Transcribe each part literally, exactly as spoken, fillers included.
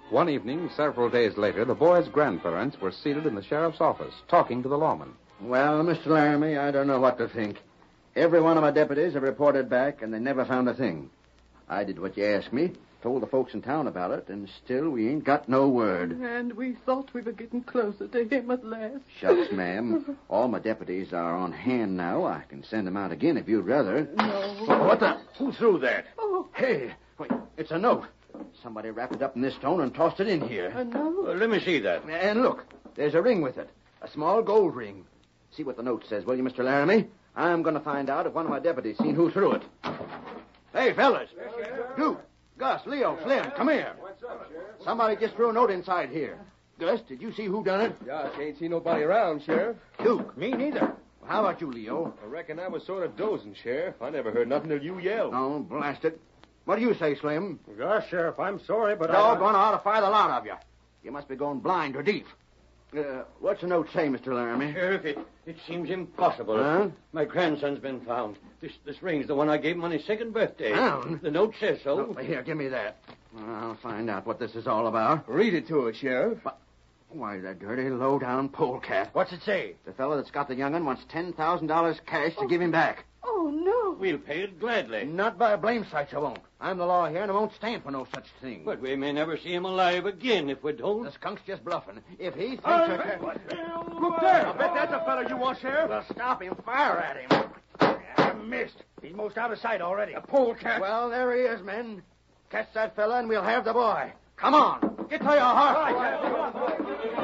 One evening, several days later, the boy's grandparents were seated in the sheriff's office, talking to the lawman. Well, Mister Laramie, I don't know what to think. Every one of my deputies have reported back, and they never found a thing. I did what you asked me, told the folks in town about it, and still we ain't got no word. And we thought we were getting closer to him at last. Shucks, ma'am. All my deputies are on hand now. I can send them out again if you'd rather. No. What the? Who threw that? Oh. Hey, wait, it's a note. Somebody wrapped it up in this stone and tossed it in here. A note? Well, let me see that. And look, there's a ring with it. A small gold ring. See what the note says, will you, Mister Laramie? I'm going to find out if one of my deputies seen who threw it. Hey, fellas. Duke, Gus, Leo, Slim, come here. What's up, Sheriff? Somebody just threw a note inside here. Gus, did you see who done it? Gosh, ain't seen nobody around, Sheriff. Duke. Me neither. Well, how about you, Leo? I reckon I was sort of dozing, Sheriff. I never heard nothing till you yelled. Oh, blast it. What do you say, Slim? Gosh, Sheriff, I'm sorry, but Doggone ought to fire the lot of you. You must be going blind or deaf. Uh, what's the note say, Mister Laramie? Sheriff, it, it seems impossible. Huh? My grandson's been found. This this ring's the one I gave him on his second birthday. Found? The note says so. Oh, here, give me that. I'll find out what this is all about. Read it to us, Sheriff. But, why, the dirty, low-down polecat. What's it say? The fellow that's got the young'un wants ten thousand dollars cash to give him back. Oh, no. We'll pay it gladly. Not by a blame sight, I won't. I'm the law here, and I won't stand for no such thing. But we may never see him alive again if we don't. The skunk's just bluffing. If he thinks... Oh, that- Look there. I bet that's a fellow you want, Sheriff. Well, stop him. Fire at him. I missed. He's most out of sight already. A polecat. Well, there he is, men. Catch that fella, and we'll have the boy. Come on. Get to your horse.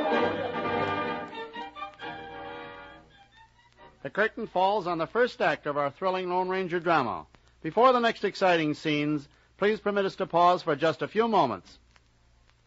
The curtain falls on the first act of our thrilling Lone Ranger drama. Before the next exciting scenes, please permit us to pause for just a few moments.